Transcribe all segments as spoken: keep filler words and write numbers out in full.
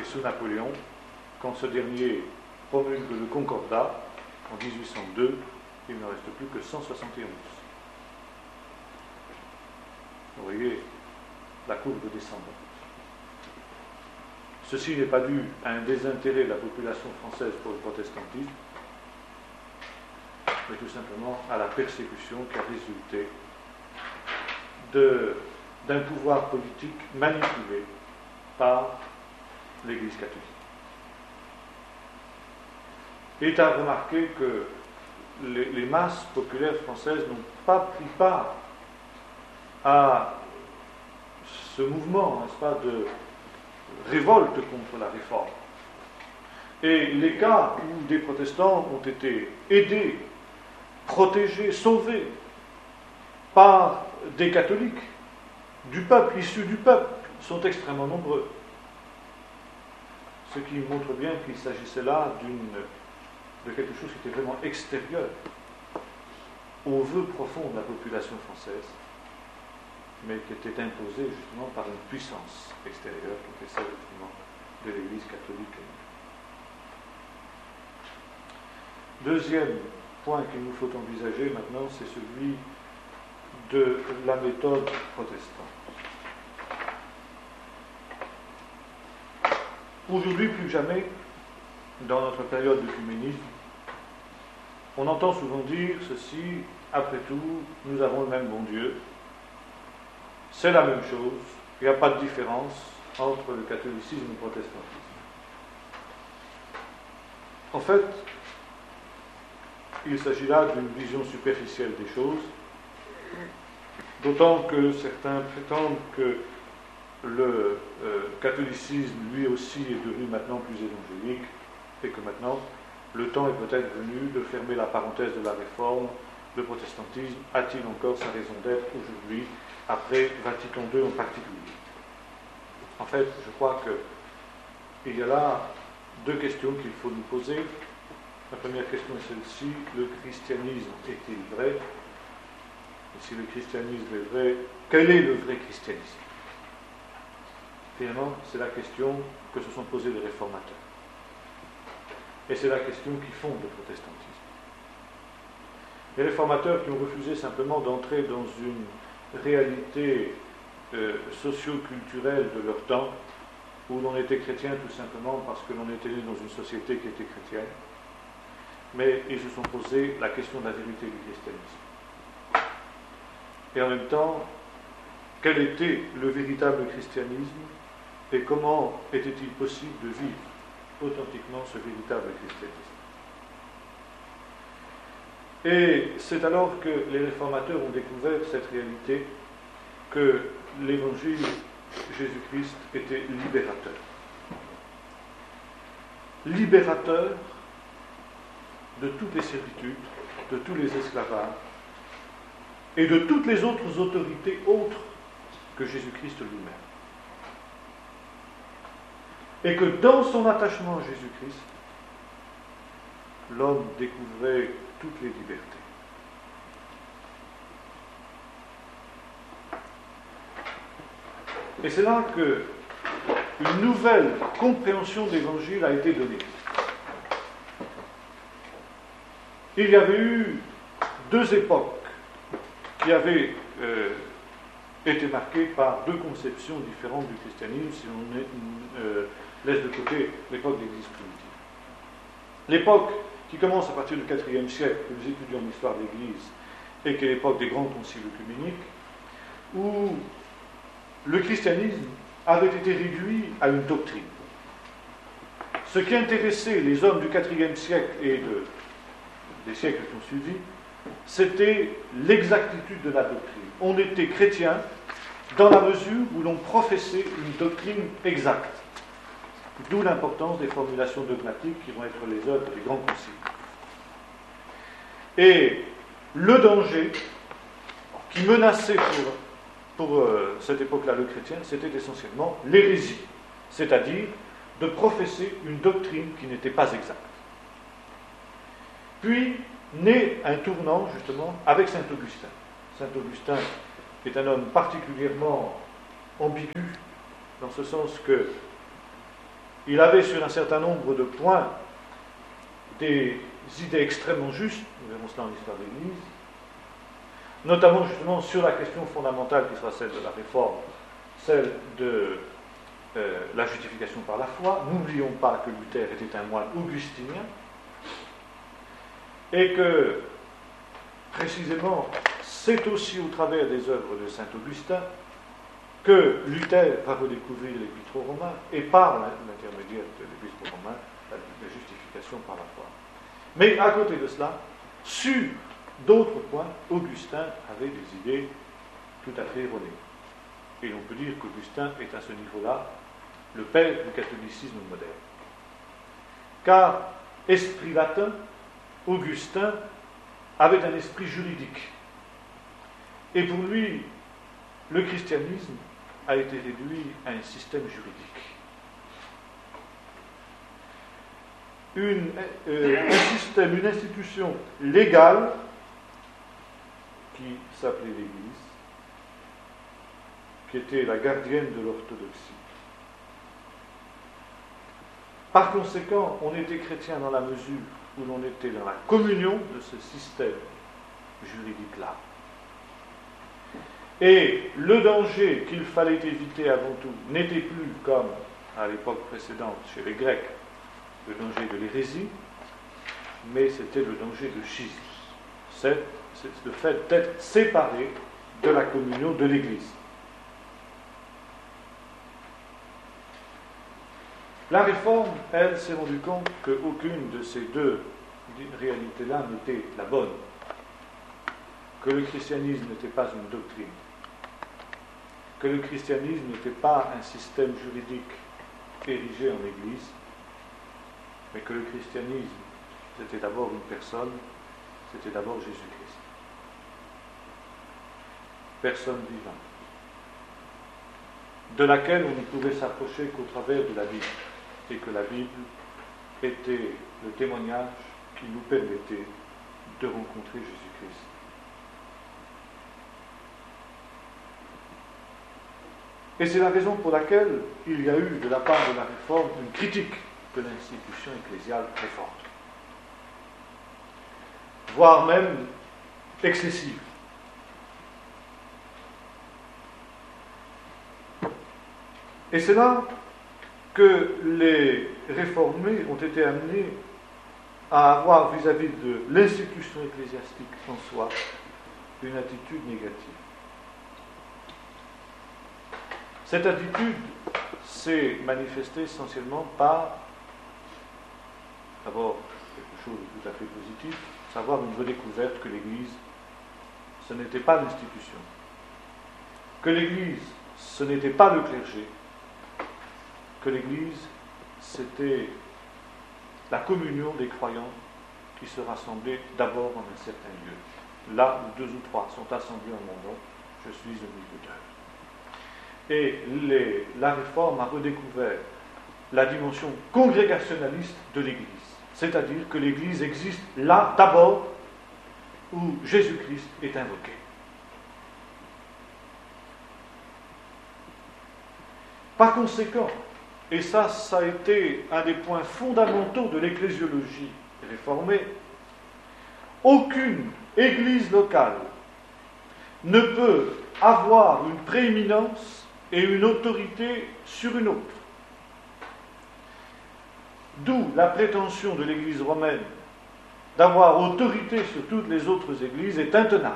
et sous Napoléon, quand ce dernier promulgue le Concordat, en dix-huit cent deux, il ne reste plus que cent soixante et onze. Vous voyez la courbe descendante. Ceci n'est pas dû à un désintérêt de la population française pour le protestantisme, mais tout simplement à la persécution qui a résulté de, d'un pouvoir politique manipulé par l'Église catholique. Il est à remarquer que les, les masses populaires françaises n'ont pas pris part à ce mouvement, n'est-ce pas, de révolte contre la réforme. Et les cas où des protestants ont été aidés, protégés, sauvés par des catholiques, du peuple, issus du peuple, sont extrêmement nombreux. Ce qui montre bien qu'il s'agissait là d'une, de quelque chose qui était vraiment extérieur aux vœux profonds de la population française, mais qui était imposé justement par une puissance extérieure, qui était celle justement de l'Église catholique. Deuxième point qu'il nous faut envisager maintenant, c'est celui de la méthode protestante. Aujourd'hui, plus que jamais, dans notre période d'œcuménisme, on entend souvent dire ceci: après tout, nous avons le même bon Dieu, c'est la même chose, il n'y a pas de différence entre le catholicisme et le protestantisme. En fait, il s'agit là d'une vision superficielle des choses, d'autant que certains prétendent que le euh, catholicisme, lui aussi, est devenu maintenant plus évangélique, et que maintenant, le temps est peut-être venu de fermer la parenthèse de la réforme. Le protestantisme a-t-il encore sa raison d'être aujourd'hui, après Vatican deux en particulier? En fait, je crois qu'il y a là deux questions qu'il faut nous poser. La première question est celle-ci: le christianisme est-il vrai? Et si le christianisme est vrai, quel est le vrai christianisme? Finalement, c'est la question que se sont posées les réformateurs. Et c'est la question qui fonde le protestantisme. Les réformateurs qui ont refusé simplement d'entrer dans une réalité euh, socio-culturelle de leur temps, où l'on était chrétien tout simplement parce que l'on était né dans une société qui était chrétienne, mais ils se sont posé la question de la vérité du christianisme. Et en même temps, quel était le véritable christianisme et comment était-il possible de vivre authentiquement ce véritable christianisme? Et c'est alors que les réformateurs ont découvert cette réalité, que l'évangile Jésus-Christ était libérateur. Libérateur de toutes les servitudes, de tous les esclavages et de toutes les autres autorités autres que Jésus-Christ lui-même. Et que dans son attachement à Jésus-Christ, l'homme découvrait toutes les libertés. Et c'est là que une nouvelle compréhension de l'Évangile a été donnée. Il y avait eu deux époques qui avaient euh, été marquées par deux conceptions différentes du christianisme, si on est, euh, laisse de côté l'époque de l'Église primitive. L'époque qui commence à partir du quatrième siècle, que nous étudions en histoire de l'Église, et qui est l'époque des grands conciles œcuméniques, où le christianisme avait été réduit à une doctrine. Ce qui intéressait les hommes du quatrième siècle et de, des siècles qui ont suivi, c'était l'exactitude de la doctrine. On était chrétien dans la mesure où l'on professait une doctrine exacte. D'où l'importance des formulations dogmatiques qui vont être les œuvres des grands conciles. Et le danger qui menaçait pour, pour euh, cette époque-là le chrétien, c'était essentiellement l'hérésie, c'est-à-dire de professer une doctrine qui n'était pas exacte. Puis, naît un tournant, justement, avec saint Augustin. Saint Augustin est un homme particulièrement ambigu, dans ce sens que il avait sur un certain nombre de points des idées extrêmement justes, nous verrons cela en histoire de l'Église, notamment justement sur la question fondamentale qui sera celle de la réforme, celle de euh, la justification par la foi. N'oublions pas que Luther était un moine augustinien et que précisément c'est aussi au travers des œuvres de saint Augustin que Luther va redécouvrir l'Épître aux Romains et par l'intermédiaire de l'Épître aux Romains la, la justification par la foi. Mais à côté de cela, sur d'autres points, Augustin avait des idées tout à fait erronées. Et l'on peut dire qu'Augustin est à ce niveau-là le père du catholicisme moderne. Car, esprit latin, Augustin avait un esprit juridique. Et pour lui, le christianisme a été réduit à un système juridique. Une, euh, un système, une institution légale qui s'appelait l'Église, qui était la gardienne de l'orthodoxie. Par conséquent, on était chrétien dans la mesure où l'on était dans la communion de ce système juridique-là. Et le danger qu'il fallait éviter avant tout n'était plus, comme à l'époque précédente chez les Grecs, le danger de l'hérésie, mais c'était le danger de schisme. C'est, c'est le fait d'être séparé de la communion de l'Église. La Réforme, elle, s'est rendue compte qu'aucune de ces deux réalités-là n'était la bonne, que le christianisme n'était pas une doctrine, que le christianisme n'était pas un système juridique érigé en Église, mais que le christianisme, c'était d'abord une personne, c'était d'abord Jésus-Christ. Personne vivante, de laquelle on ne pouvait s'approcher qu'au travers de la Bible, et que la Bible était le témoignage qui nous permettait de rencontrer Jésus-Christ. Et c'est la raison pour laquelle il y a eu de la part de la Réforme une critique de l'institution ecclésiale très forte, voire même excessive. Et c'est là que les réformés ont été amenés à avoir vis-à-vis de l'institution ecclésiastique en soi une attitude négative. Cette attitude s'est manifestée essentiellement par, d'abord, quelque chose de tout à fait positif, savoir une redécouverte que l'Église, ce n'était pas l'institution, que l'Église, ce n'était pas le clergé, que l'Église, c'était la communion des croyants qui se rassemblaient d'abord en un certain lieu. Là où deux ou trois sont assemblés en mon nom, je suis au milieu d'eux. Et les, la Réforme a redécouvert la dimension congrégationaliste de l'Église, c'est-à-dire que l'Église existe là d'abord où Jésus-Christ est invoqué. Par conséquent, et ça, ça a été un des points fondamentaux de l'ecclésiologie réformée, aucune église locale ne peut avoir une prééminence et une autorité sur une autre. D'où la prétention de l'Église romaine d'avoir autorité sur toutes les autres églises est intenable.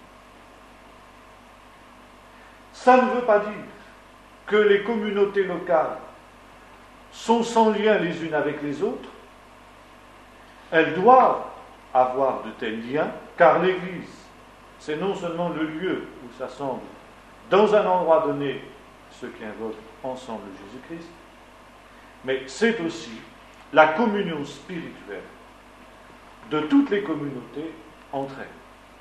Ça ne veut pas dire que les communautés locales sont sans lien les unes avec les autres. Elles doivent avoir de tels liens, car l'Église, c'est non seulement le lieu où s'assemblent dans un endroit donné ceux qui invoquent ensemble Jésus-Christ, mais c'est aussi la communion spirituelle de toutes les communautés entre elles.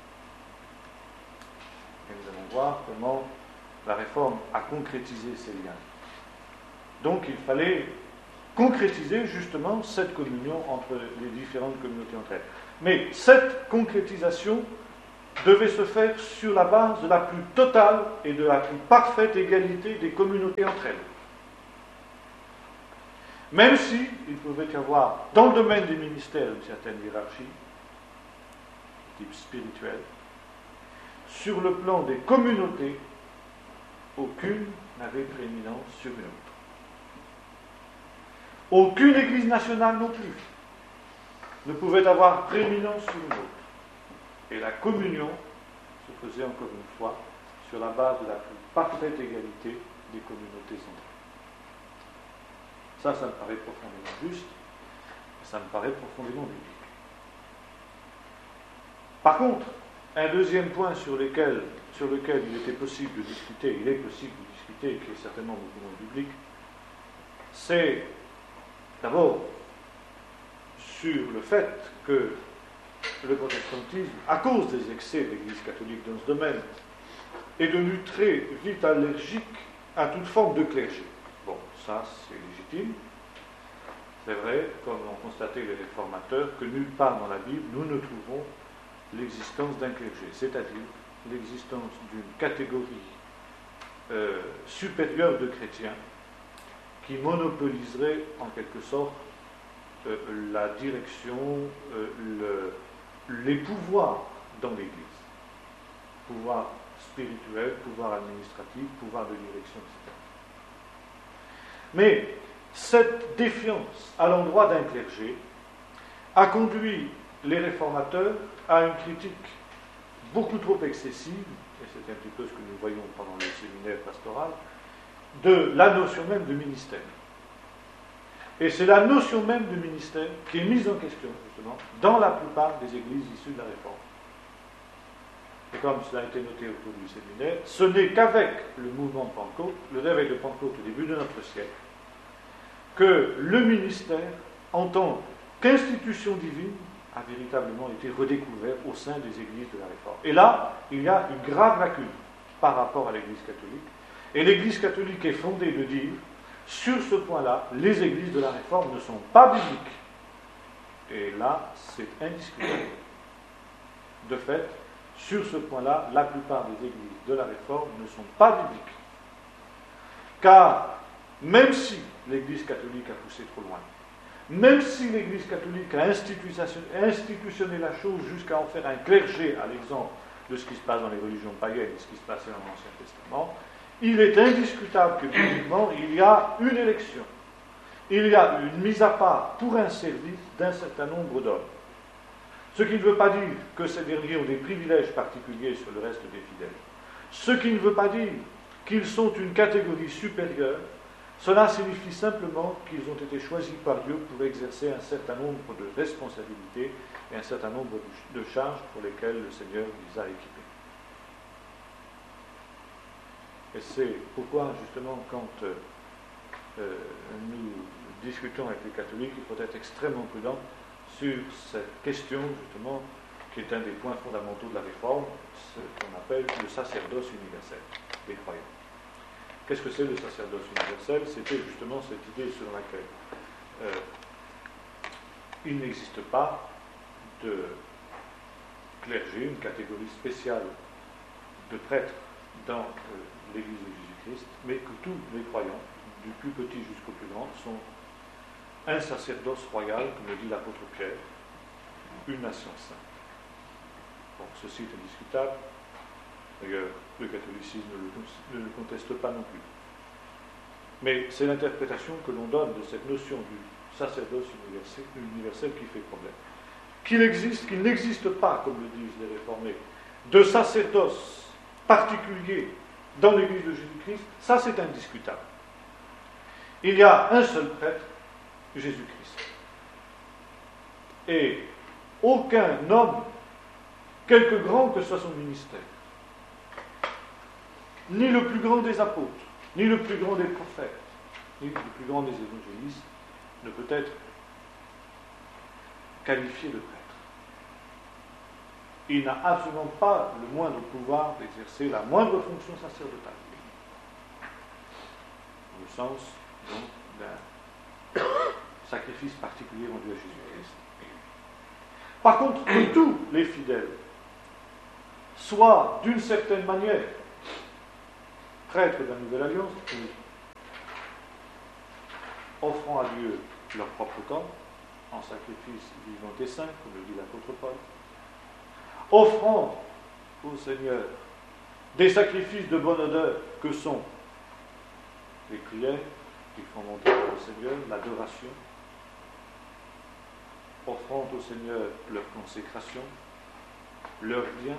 Et nous allons voir comment la Réforme a concrétisé ces liens. Donc il fallait concrétiser justement cette communion entre les différentes communautés entre elles. Mais cette concrétisation devait se faire sur la base de la plus totale et de la plus parfaite égalité des communautés entre elles. Même si il pouvait y avoir, dans le domaine des ministères, une certaine hiérarchie, de type spirituel, sur le plan des communautés, aucune n'avait prééminence sur une autre. Aucune église nationale non plus ne pouvait avoir prééminence sur une autre. Et la communion se faisait encore une fois sur la base de la plus parfaite égalité des communautés entre elles. Ça, ça me paraît profondément juste, et ça me paraît profondément biblique. Par contre, un deuxième point sur lequel, sur lequel il était possible de discuter, il est possible de discuter, qui est certainement beaucoup moins biblique, c'est d'abord sur le fait que le protestantisme, à cause des excès de l'Église catholique dans ce domaine, est devenu très vite allergique à toute forme de clergé. Bon, ça c'est légitime. C'est vrai, comme l'ont constaté les réformateurs, que nulle part dans la Bible nous ne trouvons l'existence d'un clergé, c'est-à-dire l'existence d'une catégorie euh, supérieure de chrétiens qui monopoliserait en quelque sorte euh, la direction, euh, le, les pouvoirs dans l'Église. Pouvoir spirituel, pouvoir administratif, pouvoir de direction, et cetera. Mais cette défiance à l'endroit d'un clergé a conduit les réformateurs à une critique beaucoup trop excessive, et c'est un petit peu ce que nous voyons pendant le séminaire pastoral, de la notion même de ministère. Et c'est la notion même de ministère qui est mise en question, justement, dans la plupart des églises issues de la Réforme. Et comme cela a été noté au cours du séminaire, ce n'est qu'avec le mouvement de Pentecôte, le réveil de Pentecôte au début de notre siècle, que le ministère, en tant qu'institution divine, a véritablement été redécouvert au sein des églises de la Réforme. Et là, il y a une grave lacune par rapport à l'Église catholique. Et l'Église catholique est fondée de dire, sur ce point-là, les églises de la Réforme ne sont pas bibliques. Et là, c'est indiscutable. De fait, sur ce point-là, la plupart des églises de la Réforme ne sont pas bibliques. Car, même si l'Église catholique a poussé trop loin, même si l'Église catholique a institutionné la chose jusqu'à en faire un clergé, à l'exemple de ce qui se passe dans les religions païennes et ce qui se passait dans l'Ancien Testament, il est indiscutable que bibliquement, il y a une élection. Il y a une mise à part pour un service d'un certain nombre d'hommes. Ce qui ne veut pas dire que ces derniers ont des privilèges particuliers sur le reste des fidèles. Ce qui ne veut pas dire qu'ils sont une catégorie supérieure. Cela signifie simplement qu'ils ont été choisis par Dieu pour exercer un certain nombre de responsabilités et un certain nombre de charges pour lesquelles le Seigneur les a équipés. Et c'est pourquoi, justement, quand euh, euh, nous discutons avec les catholiques, il faut être extrêmement prudent sur cette question, justement, qui est un des points fondamentaux de la Réforme, ce qu'on appelle le sacerdoce universel des croyants. Qu'est-ce que c'est le sacerdoce universel? C'était justement cette idée selon laquelle euh, il n'existe pas de clergé, une catégorie spéciale de prêtres dans euh, l'Église de Jésus-Christ, mais que tous les croyants, du plus petit jusqu'au plus grand, sont un sacerdoce royal, comme le dit l'apôtre Pierre, une nation sainte. Bon, ceci est indiscutable. D'ailleurs, le catholicisme ne le conteste pas non plus. Mais c'est l'interprétation que l'on donne de cette notion du sacerdoce universel, universel qui fait problème. Qu'il existe, qu'il n'existe pas, comme le disent les réformés, de sacerdoce particulier dans l'Église de Jésus-Christ, ça c'est indiscutable. Il y a un seul prêtre, Jésus-Christ. Et aucun homme, quelque grand que soit son ministère, ni le plus grand des apôtres, ni le plus grand des prophètes, ni le plus grand des évangélistes, ne peut être qualifié de prêtre. Il n'a absolument pas le moindre pouvoir d'exercer la moindre fonction sacerdotale. Au sens, donc, d'un sacrifice particulier rendu à Jésus-Christ. Par contre, que tous les fidèles soient, d'une certaine manière, prêtres de la Nouvelle Alliance, oui. offrant à Dieu leur propre corps, en sacrifice vivant et saint, comme le dit l'apôtre Paul, offrant au Seigneur des sacrifices de bonne odeur que sont les prières qui font monter au Seigneur, l'adoration, offrant au Seigneur leur consécration, leur bien,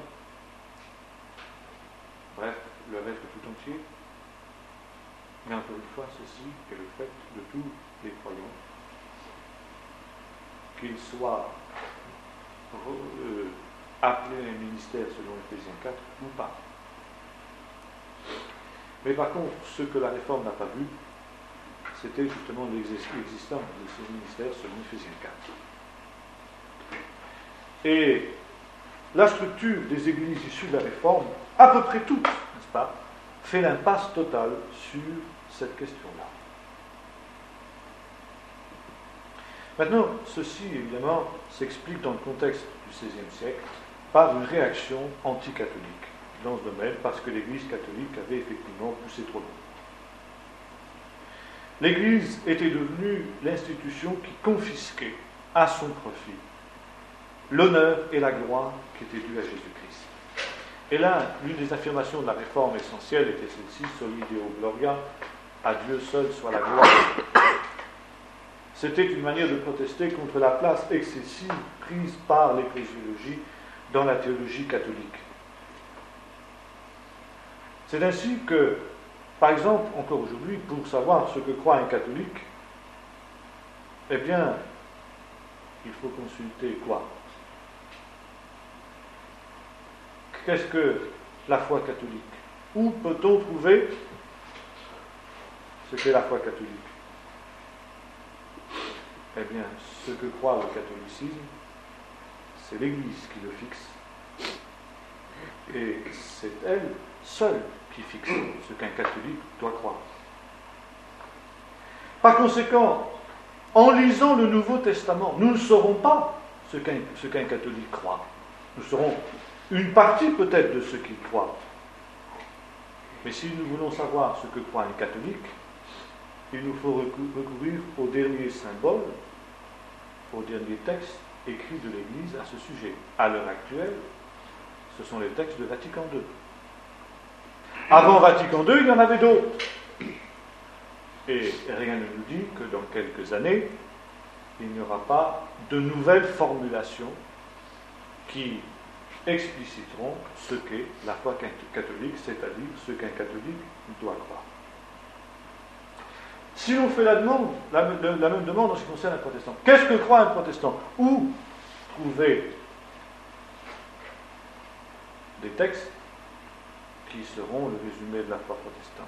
bref, leur être tout entier. Mais encore une fois, ceci est le fait de tous les croyants, qu'ils soient euh, appelés à un ministère selon Éphésiens quatre ou pas. Mais par contre, ce que la réforme n'a pas vu, c'était justement l'existence de ce ministère selon Éphésiens quatre. Et la structure des églises issues de la réforme, à peu près toutes, n'est-ce pas, fait l'impasse totale sur cette question-là. Maintenant, ceci, évidemment, s'explique dans le contexte du seizième siècle par une réaction anticatholique dans ce domaine, parce que l'Église catholique avait effectivement poussé trop loin. L'Église était devenue l'institution qui confisquait à son profit l'honneur et la gloire qui étaient dus à Jésus-Christ. Et là, l'une des affirmations de la réforme essentielle était celle-ci, Soli Deo Gloria, à Dieu seul soit la gloire. C'était une manière de protester contre la place excessive prise par l'ecclésiologie dans la théologie catholique. C'est ainsi que, par exemple, encore aujourd'hui, pour savoir ce que croit un catholique, eh bien, il faut consulter quoi? Qu'est-ce que la foi catholique? Où peut-on trouver ce qu'est la foi catholique? Eh bien, ce que croit le catholicisme, c'est l'Église qui le fixe. Et c'est elle seule qui fixe ce qu'un catholique doit croire. Par conséquent, en lisant le Nouveau Testament, nous ne saurons pas ce qu'un, ce qu'un catholique croit. Nous saurons une partie peut-être de ce qu'il croit. Mais si nous voulons savoir ce que croit un catholique, il nous faut recourir aux derniers symboles, aux derniers textes écrits de l'Église à ce sujet. À l'heure actuelle, ce sont les textes de Vatican deux. Avant Vatican deux, il y en avait d'autres. Et rien ne nous dit que dans quelques années, il n'y aura pas de nouvelles formulations qui expliciteront ce qu'est la foi catholique, c'est-à-dire ce qu'un catholique doit croire. Si l'on fait la demande, la, la, la même demande en ce qui concerne un protestant, qu'est-ce que croit un protestant? Où trouver des textes qui seront le résumé de la foi protestante?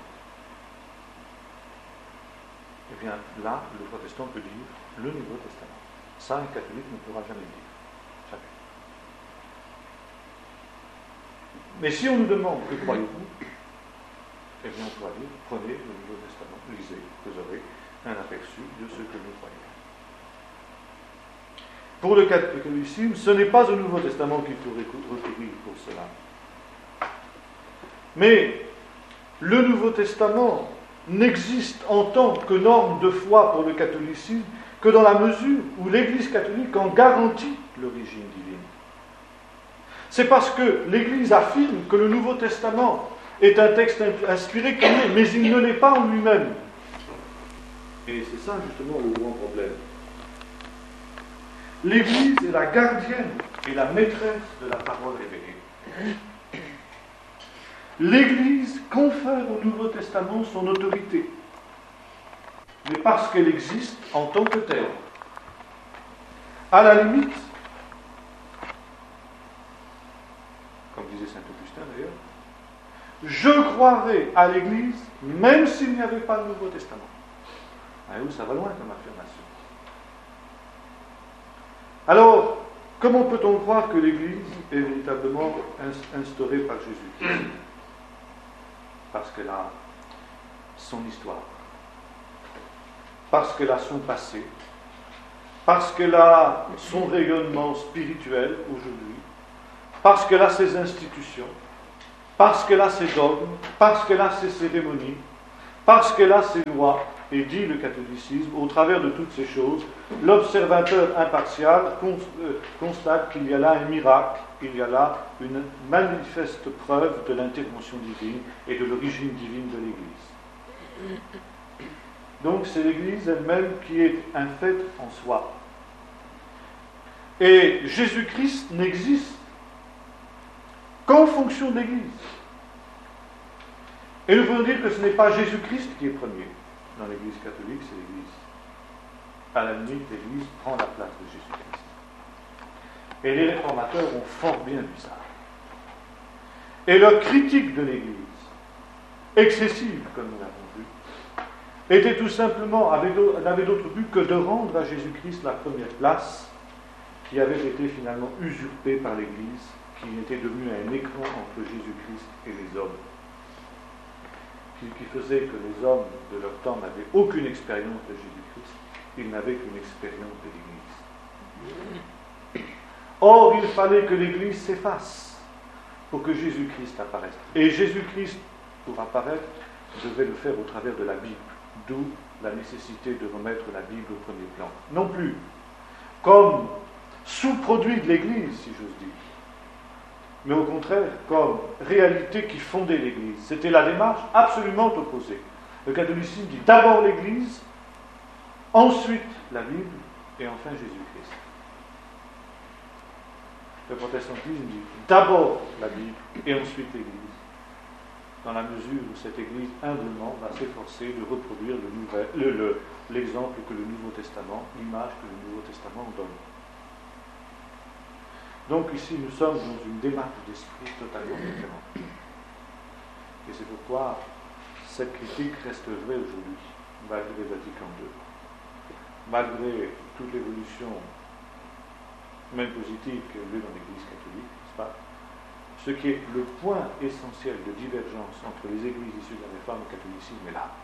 Eh bien, là, le protestant peut dire le Nouveau Testament. Ça, un catholique ne pourra jamais dire. Jamais. Mais si on nous demande que croyez-vous, eh bien, on pourra dire prenez le Nouveau Testament, lisez, vous aurez un aperçu de ce que nous croyons. Pour le catholicisme, ce n'est pas au Nouveau Testament qu'il faut recourir pour cela. Mais le Nouveau Testament n'existe en tant que norme de foi pour le catholicisme que dans la mesure où l'Église catholique en garantit l'origine divine. C'est parce que l'Église affirme que le Nouveau Testament est un texte inspiré, mais il ne l'est pas en lui-même. Et c'est ça justement le grand problème. L'Église est la gardienne et la maîtresse de la parole révélée. L'Église confère au Nouveau Testament son autorité, mais parce qu'elle existe en tant que telle. À la limite, comme disait saint Augustin d'ailleurs, je croirais à l'Église même s'il n'y avait pas le Nouveau Testament. Ah oui, ça va loin comme affirmation. Alors, comment peut-on croire que l'Église est véritablement instaurée par Jésus? Parce qu'elle a son histoire, parce qu'elle a son passé, parce qu'elle a son rayonnement spirituel aujourd'hui, parce qu'elle a ses institutions, parce qu'elle a ses dogmes, parce qu'elle a ses cérémonies, parce qu'elle a ses lois, et dit le catholicisme, au travers de toutes ces choses, l'observateur impartial constate qu'il y a là un miracle, il y a là une manifeste preuve de l'intervention divine et de l'origine divine de l'Église. Donc c'est l'Église elle-même qui est un fait en soi. Et Jésus-Christ n'existe qu'en fonction de l'Église. Et nous pouvons dire que ce n'est pas Jésus-Christ qui est premier. Dans l'Église catholique, c'est l'Église. À la limite, l'Église prend la place de Jésus-Christ. Et les réformateurs ont fort bien vu ça. Et leur critique de l'Église, excessive, comme nous l'avons vu, était tout simplement, n'avait d'autre but que de rendre à Jésus-Christ la première place qui avait été finalement usurpée par l'Église, qui était devenue un écran entre Jésus-Christ et les hommes, qui, qui faisait que les hommes de leur temps n'avaient aucune expérience de Jésus-Christ, ils n'avaient qu'une expérience de l'Église. Or, il fallait que l'Église s'efface pour que Jésus-Christ apparaisse. Et Jésus-Christ, pour apparaître, devait le faire au travers de la Bible, d'où la nécessité de remettre la Bible au premier plan. Non plus comme sous-produit de l'Église, si j'ose dire, mais au contraire comme réalité qui fondait l'Église. C'était la démarche absolument opposée. Le catholicisme dit d'abord l'Église, ensuite la Bible, et enfin Jésus-Christ. Le protestantisme dit d'abord la Bible, et ensuite l'Église, dans la mesure où cette Église humblement va s'efforcer de reproduire le nouvel, le, le, l'exemple que le Nouveau Testament, l'image que le Nouveau Testament donne. Donc ici, nous sommes dans une démarche d'esprit totalement différente. Et c'est pourquoi cette critique reste vraie aujourd'hui, malgré Vatican deux. Malgré toute l'évolution, même positive, qui a eu lieu dans l'Église catholique, n'est-ce pas? Ce qui est le point essentiel de divergence entre les églises issues de la Réforme et le catholicisme est là.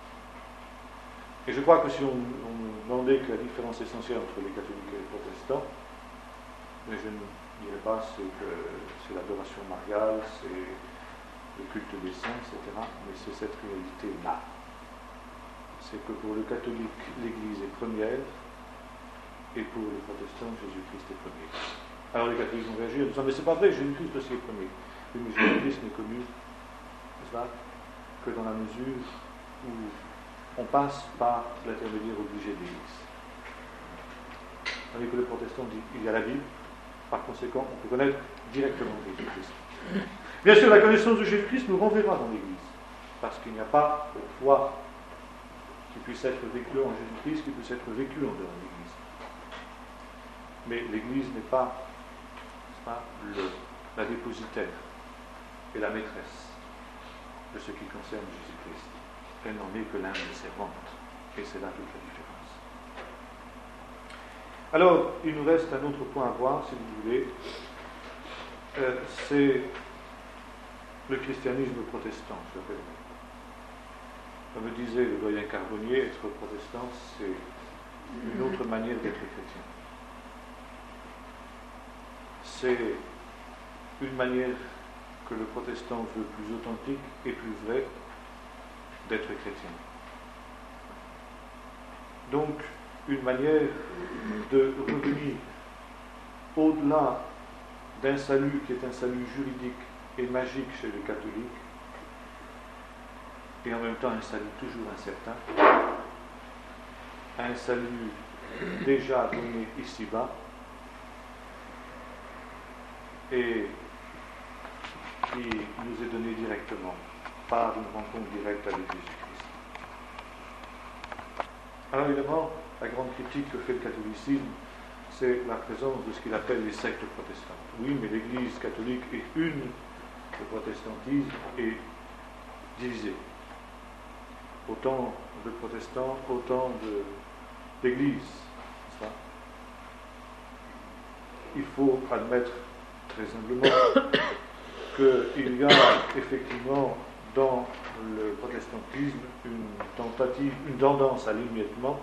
Et je crois que si on, on me demandait que la différence essentielle entre les catholiques et les protestants, mais je ne dirais pas c'est que c'est l'adoration mariale, c'est le culte des saints, et cetera. Mais c'est cette réalité-là. C'est que pour le catholique, l'Église est première, et pour les protestants, Jésus-Christ est premier. Alors les catholiques vont réagir en disant mais c'est pas vrai, Jésus-Christ aussi est premier. Oui, mais Jésus-Christ n'est connu, n'est-ce pas, que dans la mesure où on passe par l'intermédiaire obligé de l'Église. Tandis que le protestant dit il y a la Bible. Par conséquent, on peut connaître directement Jésus-Christ. Bien sûr, la connaissance de Jésus-Christ nous renverra dans l'Église, parce qu'il n'y a pas de foi qui puisse être vécue en Jésus-Christ, qui puisse être vécue en dehors de l'Église. Mais l'Église n'est pas, n'est-ce pas le, la dépositaire et la maîtresse de ce qui concerne Jésus-Christ. Elle n'en est que l'un des servantes, et c'est là toute la différence. Alors, il nous reste un autre point à voir, si vous voulez. Euh, c'est le christianisme protestant, je l'appelle. Comme le disait le doyen Carbonnier, être protestant, c'est une autre manière d'être chrétien. C'est une manière que le protestant veut plus authentique et plus vraie d'être chrétien. Donc, une manière de revenir au-delà d'un salut qui est un salut juridique et magique chez les catholiques, et en même temps un salut toujours incertain, un salut déjà donné ici-bas, et qui nous est donné directement par une rencontre directe avec Jésus-Christ. Alors évidemment, la grande critique que fait le catholicisme, c'est la présence de ce qu'il appelle les sectes protestantes. Oui, mais l'Église catholique est une, le protestantisme est divisé. Autant de protestants, autant de, d'Églises, n'est-ce pas? Il faut admettre très humblement qu'il y a effectivement dans le protestantisme une tentative, une tendance à l'émiettement,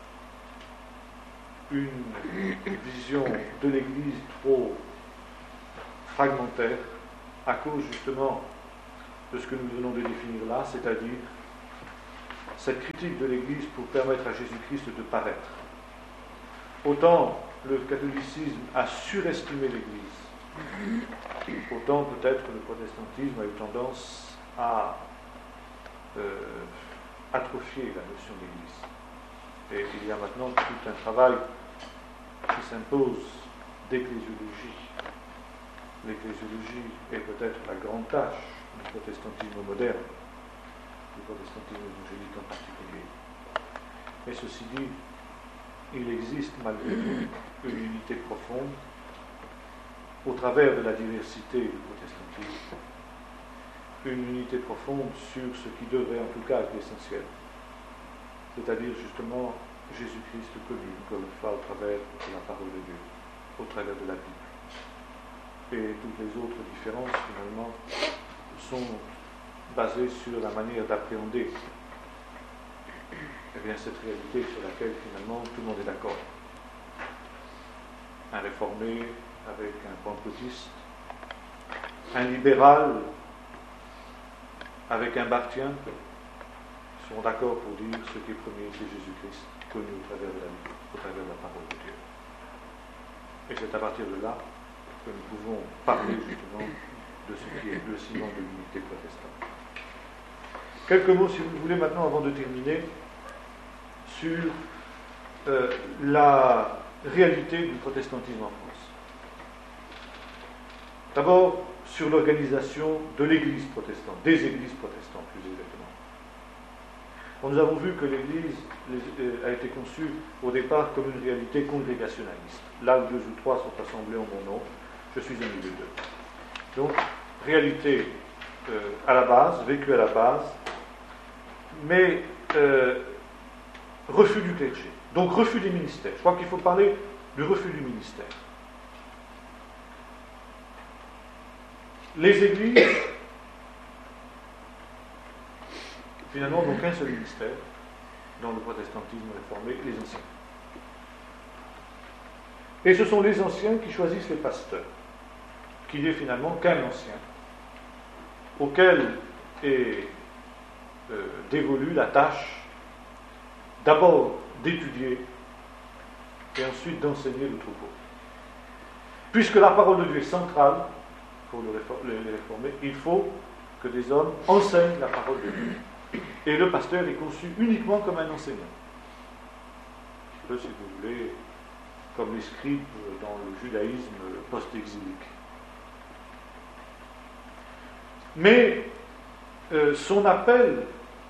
une vision de l'Église trop fragmentaire à cause justement de ce que nous venons de définir là, c'est-à-dire cette critique de l'Église pour permettre à Jésus-Christ de paraître. Autant le catholicisme a surestimé l'Église, autant peut-être le protestantisme a eu tendance à euh, atrophier la notion d'Église. Et il y a maintenant tout un travail qui s'impose d'ecclésiologie. L'ecclésiologie est peut-être la grande tâche du protestantisme moderne, du protestantisme évangélique en particulier. Mais ceci dit, il existe malgré tout une unité profonde au travers de la diversité du protestantisme, une unité profonde sur ce qui devrait en tout cas être l'essentiel, c'est-à-dire justement Jésus-Christ connu, encore une fois, au travers de la parole de Dieu, au travers de la Bible. Et toutes les autres différences, finalement, sont basées sur la manière d'appréhender eh bien, cette réalité sur laquelle, finalement, tout le monde est d'accord. Un réformé avec un pentecôtiste, un libéral avec un barthien, sont d'accord pour dire ce qui est premier, c'est Jésus-Christ, connu au travers de la Bible, au travers de la parole de Dieu. Et c'est à partir de là que nous pouvons parler justement de ce qui est le ciment de l'unité protestante. Quelques mots, si vous voulez, maintenant, avant de terminer, sur euh, la réalité du protestantisme en France. D'abord, sur l'organisation de l'Église protestante, des Églises protestantes plus exactement. Bon, nous avons vu que l'Église les, euh, a été conçue au départ comme une réalité congrégationaliste. Là où deux ou trois sont assemblés en mon nom, je suis au milieu d'eux. Donc, réalité euh, à la base, vécue à la base, mais euh, refus du clergé. Donc, refus des ministères. Je crois qu'il faut parler du refus du ministère. Les églises, finalement, n'ont qu'un seul ministère dans le protestantisme réformé, les anciens. Et ce sont les anciens qui choisissent les pasteurs, qu'il n'y ait finalement qu'un ancien, auquel est euh, dévolue la tâche d'abord d'étudier et ensuite d'enseigner le troupeau. Puisque la parole de Dieu est centrale, pour les réformer, il faut que des hommes enseignent la parole de Dieu. Et le pasteur est conçu uniquement comme un enseignant. Un peu, si vous voulez, comme les scribes dans le judaïsme post-exilique. Mais euh, son appel,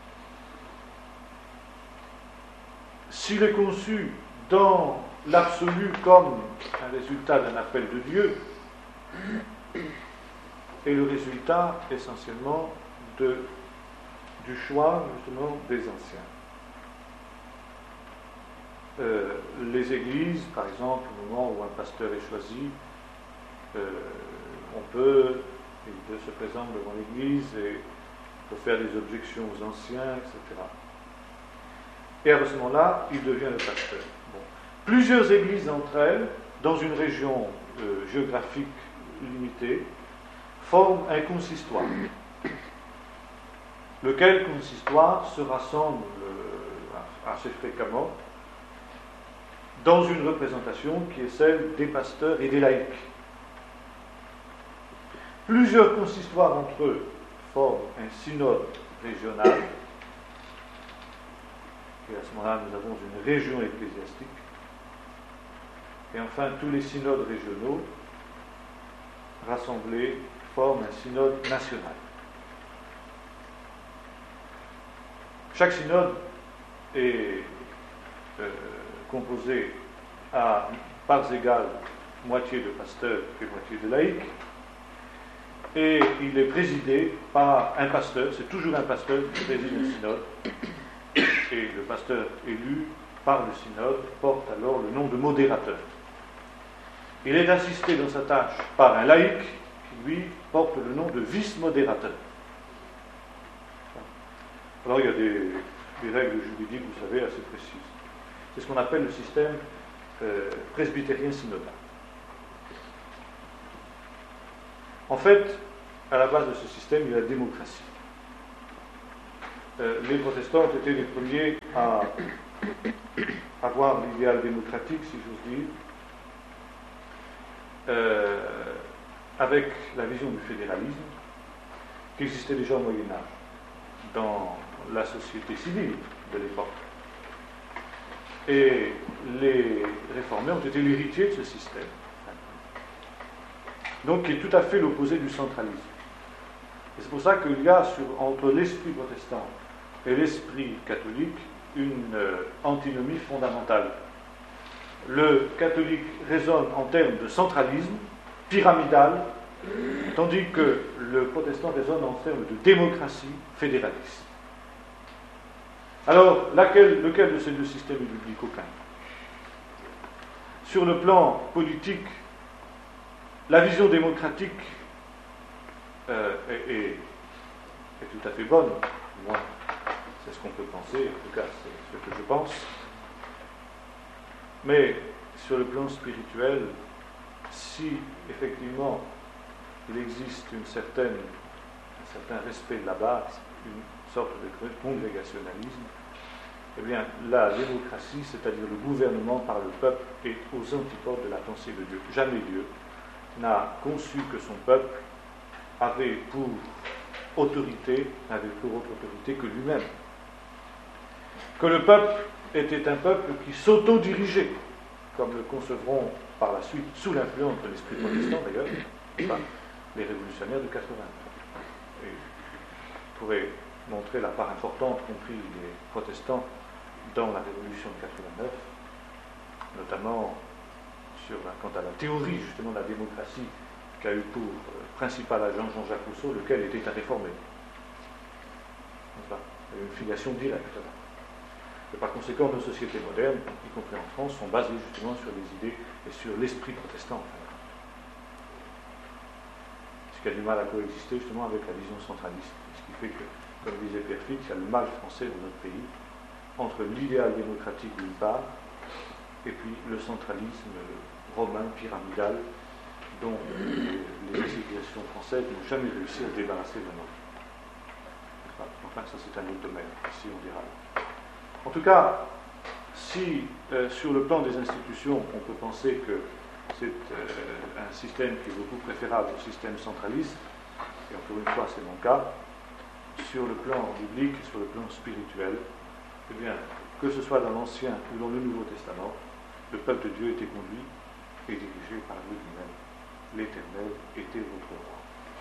s'il est conçu dans l'absolu comme un résultat d'un appel de Dieu, est le résultat essentiellement de, du choix justement des anciens. Euh, les églises, par exemple, au moment où un pasteur est choisi, euh, on peut, il se présente devant l'église et peut faire des objections aux anciens, et cetera. Et à ce moment-là, il devient le pasteur. Bon. Plusieurs églises entre elles, dans une région euh, géographique limitée, forment un consistoire, lequel consistoire se rassemble euh, assez fréquemment dans une représentation qui est celle des pasteurs et des laïcs. Plusieurs consistoires entre eux forment un synode régional, et à ce moment-là nous avons une région ecclésiastique, et enfin tous les synodes régionaux rassemblés forment un synode national. Chaque synode est euh, composé à parts égales, moitié de pasteurs et moitié de laïcs, et il est présidé par un pasteur, c'est toujours un pasteur qui préside le synode, et le pasteur élu par le synode porte alors le nom de modérateur. Il est assisté dans sa tâche par un laïc qui, lui, porte le nom de vice-modérateur. Alors il y a des, des règles juridiques, vous savez, assez précises. C'est ce qu'on appelle le système euh, presbytérien synodal. En fait, à la base de ce système, il y a la démocratie. euh, les protestants ont été les premiers à avoir l'idéal démocratique, si j'ose dire, euh, avec la vision du fédéralisme qui existait déjà au Moyen-Âge dans la société civile de l'époque. Et les réformés ont été l'héritier de ce système, donc qui est tout à fait l'opposé du centralisme. Et c'est pour ça qu'il y a sur, entre l'esprit protestant et l'esprit catholique une euh, antinomie fondamentale. Le catholique raisonne en termes de centralisme pyramidal, tandis que le protestant raisonne en termes de démocratie fédéraliste. Alors, laquelle, lequel de ces deux systèmes est biblique? Aucun. Sur le plan politique, la vision démocratique euh, est, est, est tout à fait bonne. Moi, c'est ce qu'on peut penser, en tout cas, c'est ce que je pense. Mais sur le plan spirituel, si effectivement il existe une certaine, un certain respect de la base, une sorte de congrégationalisme, eh bien la démocratie, c'est-à-dire le gouvernement par le peuple, est aux antipodes de la pensée de Dieu. Jamais Dieu n'a conçu que son peuple avait pour autorité, n'avait pour autre autorité que lui-même. Que le peuple était un peuple qui s'auto-dirigeait, comme le concevront par la suite, sous l'influence de l'esprit protestant d'ailleurs, enfin, les révolutionnaires de quatre-vingt. Et je pourrais montrer la part importante qu'ont pris les protestants dans la révolution de quatre-vingt-neuf, notamment sur la, quant à la théorie justement de la démocratie qui a eu pour euh, principal agent Jean-Jacques Rousseau, lequel était un réformé. Il y a une filiation directe là. Et par conséquent, nos sociétés modernes, y compris en France, sont basées justement sur les idées et sur l'esprit protestant. Ce qui a du mal à coexister justement avec la vision centraliste. Ce qui fait que, comme disait Pierre Fix, il y a le mal français dans notre pays, entre l'idéal démocratique d'une part, et puis le centralisme romain, pyramidal, dont les, les civilisations françaises n'ont jamais réussi à se débarrasser vraiment. Enfin, ça c'est un autre domaine, ici on dira. En tout cas, si euh, sur le plan des institutions, on peut penser que c'est euh, un système qui est beaucoup préférable au système centraliste, et encore une fois c'est mon cas, sur le plan biblique et sur le plan spirituel, eh bien, que ce soit dans l'Ancien ou dans le Nouveau Testament, le peuple de Dieu était conduit et dirigé par Dieu lui-même. L'Éternel était votre roi.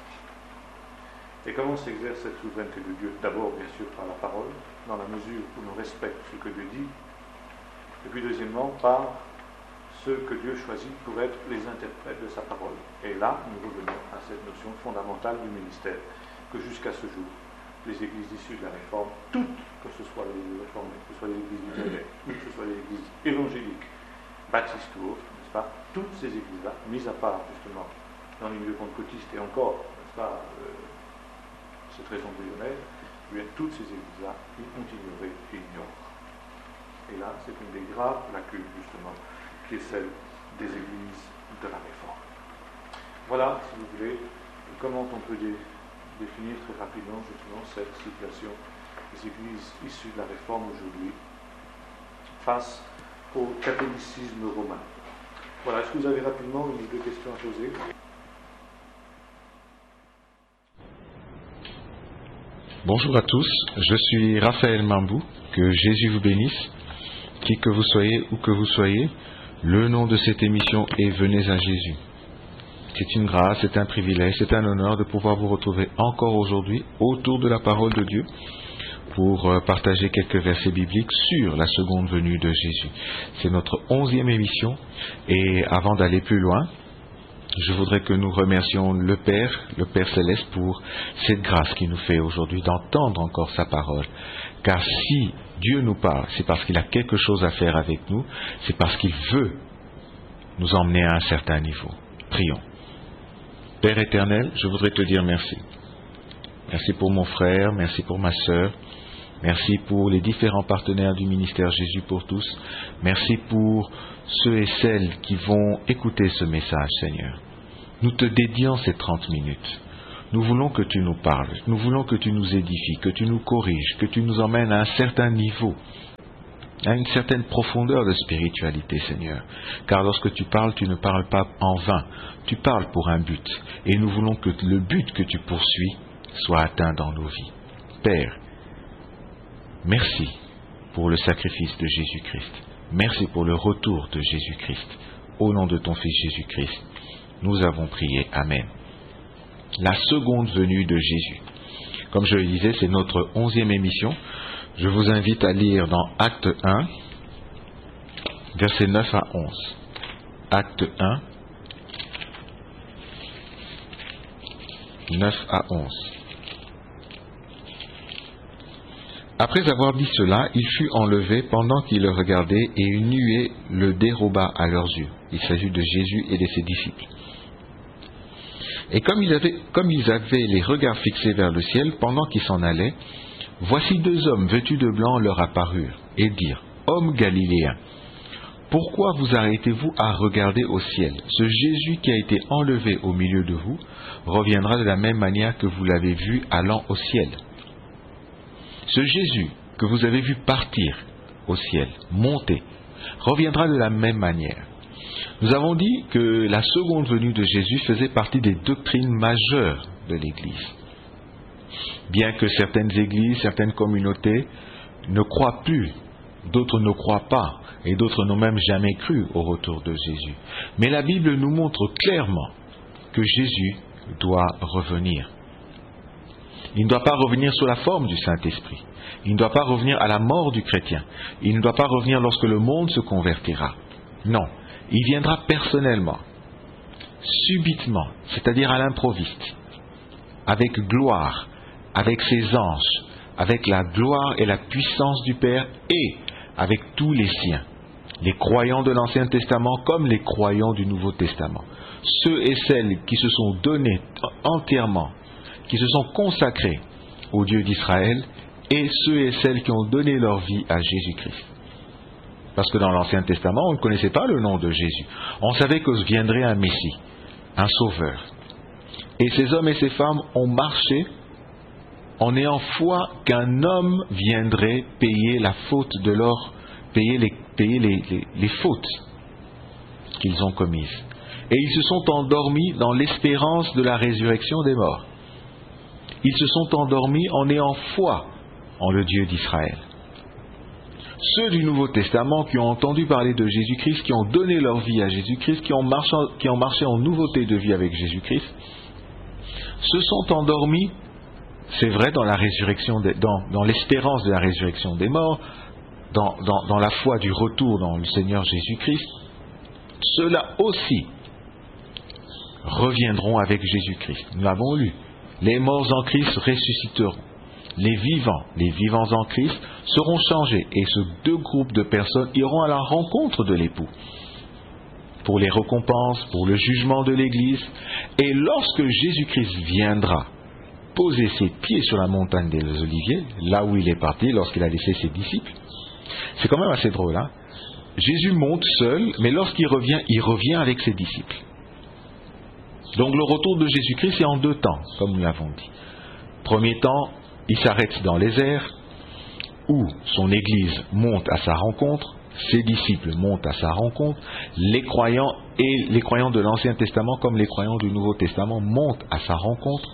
Et comment s'exerce cette souveraineté de Dieu? D'abord, bien sûr, par la parole, dans la mesure où l'on respecte ce que Dieu dit, et puis deuxièmement, par ceux que Dieu choisit pour être les interprètes de sa parole. Et là, nous revenons à cette notion fondamentale du ministère, que jusqu'à ce jour, les églises issues de la Réforme, toutes, que ce soit les réformées, que ce soit les églises luthériennes, ou que ce soit les églises évangéliques, baptistes ou autres, n'est-ce pas, toutes ces églises-là, mises à part justement dans les milieux pentecôtistes et encore, n'est-ce pas, euh, c'est très embryonnaire, eh bien toutes ces églises-là ont ignoré et ignorent. Et là, c'est une des graves lacunes justement, qui est celle des églises de la Réforme. Voilà, si vous voulez, comment on peut dé- définir très rapidement justement cette situation des églises issues de la Réforme aujourd'hui face au catholicisme romain. Voilà, est-ce que vous avez rapidement une ou deux questions à poser? Bonjour à tous, je suis Raphaël Mambou, que Jésus vous bénisse, qui que vous soyez, où que vous soyez, le nom de cette émission est Venez à Jésus. C'est une grâce, c'est un privilège, c'est un honneur de pouvoir vous retrouver encore aujourd'hui autour de la parole de Dieu pour partager quelques versets bibliques sur la seconde venue de Jésus. C'est notre onzième émission et avant d'aller plus loin, je voudrais que nous remercions le Père, le Père Céleste pour cette grâce qu'il nous fait aujourd'hui d'entendre encore sa parole. Car si Dieu nous parle, c'est parce qu'il a quelque chose à faire avec nous, c'est parce qu'il veut nous emmener à un certain niveau. Prions. Père éternel, je voudrais te dire merci. Merci pour mon frère, merci pour ma sœur, merci pour les différents partenaires du ministère Jésus pour tous, merci pour ceux et celles qui vont écouter ce message, Seigneur. Nous te dédions ces trente minutes. Nous voulons que tu nous parles, nous voulons que tu nous édifies, que tu nous corriges, que tu nous emmènes à un certain niveau, à une certaine profondeur de spiritualité, Seigneur. Car lorsque tu parles, tu ne parles pas en vain, tu parles pour un but. Et nous voulons que le but que tu poursuis soit atteint dans nos vies. Père, merci pour le sacrifice de Jésus-Christ. Merci pour le retour de Jésus-Christ. Au nom de ton Fils Jésus-Christ, nous avons prié. Amen. La seconde venue de Jésus. Comme je le disais, c'est notre onzième émission. Je vous invite à lire dans Acte un, versets neuf à onze. Acte un, neuf à onze. Après avoir dit cela, il fut enlevé pendant qu'ils le regardaient, et une nuée le déroba à leurs yeux. Il s'agit de Jésus et de ses disciples. Et comme ils avaient, comme ils avaient les regards fixés vers le ciel, pendant qu'ils s'en allaient, voici deux hommes vêtus de blanc leur apparurent, et dirent, « Hommes galiléens, pourquoi vous arrêtez-vous à regarder au ciel? Ce Jésus qui a été enlevé au milieu de vous reviendra de la même manière que vous l'avez vu allant au ciel. Ce Jésus que vous avez vu partir au ciel, monter, reviendra de la même manière. » Nous avons dit que la seconde venue de Jésus faisait partie des doctrines majeures de l'Église. Bien que certaines églises, certaines communautés ne croient plus, d'autres ne croient pas, et d'autres n'ont même jamais cru au retour de Jésus. Mais la Bible nous montre clairement que Jésus doit revenir. Il ne doit pas revenir sous la forme du Saint-Esprit. Il ne doit pas revenir à la mort du chrétien. Il ne doit pas revenir lorsque le monde se convertira. Non, il viendra personnellement, subitement, c'est-à-dire à l'improviste, avec gloire, avec ses anges, avec la gloire et la puissance du Père et avec tous les siens, les croyants de l'Ancien Testament comme les croyants du Nouveau Testament, ceux et celles qui se sont donnés entièrement, qui se sont consacrés au Dieu d'Israël, et ceux et celles qui ont donné leur vie à Jésus-Christ. Parce que dans l'Ancien Testament, on ne connaissait pas le nom de Jésus. On savait que viendrait un Messie, un Sauveur. Et ces hommes et ces femmes ont marché en ayant foi qu'un homme viendrait payer la faute de leur, payer les, payer les, les, les fautes qu'ils ont commises. Et ils se sont endormis dans l'espérance de la résurrection des morts. Ils se sont endormis en ayant foi en le Dieu d'Israël. Ceux du Nouveau Testament qui ont entendu parler de Jésus-Christ, qui ont donné leur vie à Jésus-Christ, qui ont marché, qui ont marché en nouveauté de vie avec Jésus-Christ, se sont endormis, c'est vrai, dans la résurrection, des, dans, dans l'espérance de la résurrection des morts, dans, dans, dans la foi du retour dans le Seigneur Jésus-Christ. Ceux-là aussi reviendront avec Jésus-Christ. Nous l'avons lu. Les morts en Christ ressusciteront. Les vivants, les vivants en Christ seront changés, et ce deux groupes de personnes iront à la rencontre de l'époux pour les récompenses, pour le jugement de l'Église. Et lorsque Jésus-Christ viendra poser ses pieds sur la montagne des Oliviers, là où il est parti lorsqu'il a laissé ses disciples, c'est quand même assez drôle, hein? Jésus monte seul, mais lorsqu'il revient, il revient avec ses disciples. Donc le retour de Jésus-Christ est en deux temps, comme nous l'avons dit. Premier temps, il s'arrête dans les airs, où son Église monte à sa rencontre, ses disciples montent à sa rencontre, les croyants et les croyants de l'Ancien Testament comme les croyants du Nouveau Testament montent à sa rencontre.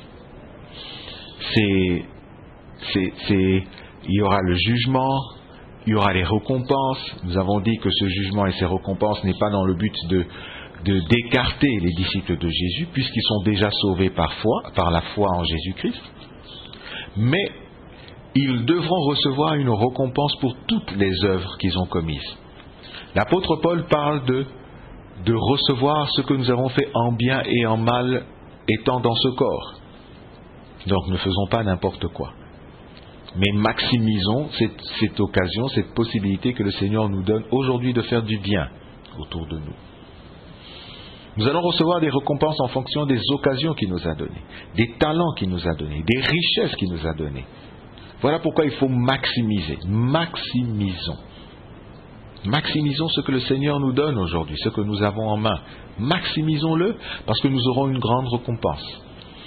C'est, c'est, c'est, il y aura le jugement, il y aura les récompenses. Nous avons dit que ce jugement et ces récompenses n'est pas dans le but de de d'écarter les disciples de Jésus, puisqu'ils sont déjà sauvés par foi, par la foi en Jésus-Christ, mais ils devront recevoir une récompense pour toutes les œuvres qu'ils ont commises. L'apôtre Paul parle de, de recevoir ce que nous avons fait en bien et en mal étant dans ce corps. Donc ne faisons pas n'importe quoi, mais maximisons cette, cette occasion, cette possibilité que le Seigneur nous donne aujourd'hui de faire du bien autour de nous. Nous allons recevoir des récompenses en fonction des occasions qu'il nous a données, des talents qu'il nous a donnés, des richesses qu'il nous a données. Voilà pourquoi il faut maximiser. Maximisons. Maximisons ce que le Seigneur nous donne aujourd'hui, ce que nous avons en main. Maximisons-le parce que nous aurons une grande récompense.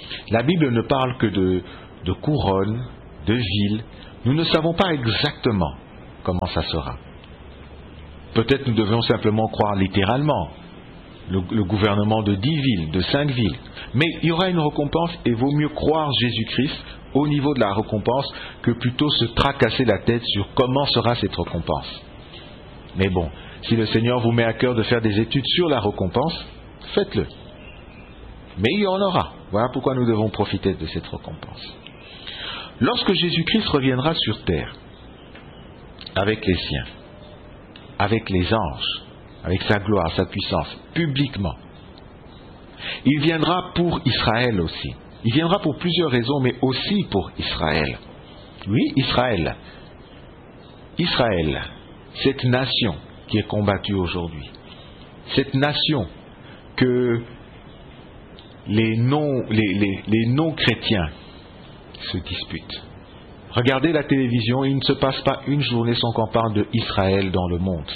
La Bible ne parle que de, de couronne, de ville. Nous ne savons pas exactement comment ça sera. Peut-être nous devons simplement croire littéralement le, le gouvernement de dix villes, de cinq villes. Mais il y aura une récompense et vaut mieux croire Jésus-Christ au niveau de la récompense que plutôt se tracasser la tête sur comment sera cette récompense. Mais bon, si le Seigneur vous met à cœur de faire des études sur la récompense, faites-le. Mais il y en aura. Voilà pourquoi nous devons profiter de cette récompense. Lorsque Jésus-Christ reviendra sur terre, avec les siens, avec les anges, avec sa gloire, sa puissance, publiquement, il viendra pour Israël aussi. Il viendra pour plusieurs raisons, mais aussi pour Israël. Oui, Israël. Israël, cette nation qui est combattue aujourd'hui. Cette nation que les non, les, les, les non-chrétiens se disputent. Regardez la télévision, il ne se passe pas une journée sans qu'on parle de Israël dans le monde.